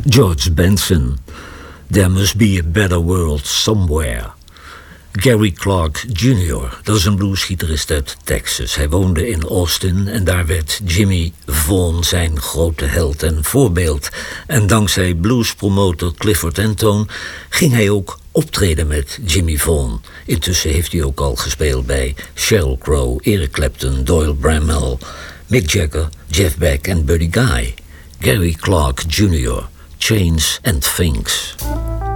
George Benson, There Must Be a Better World Somewhere. Gary Clark Jr., dat is een bluesgitarist uit Texas. Hij woonde in Austin en daar werd Jimmy Vaughan zijn grote held en voorbeeld. En dankzij bluespromotor Clifford Antone ging hij ook optreden met Jimmy Vaughan. Intussen heeft hij ook al gespeeld bij Sheryl Crow, Eric Clapton, Doyle Bramhall, Mick Jagger, Jeff Beck en Buddy Guy. Gary Clark Jr., Chains and Things.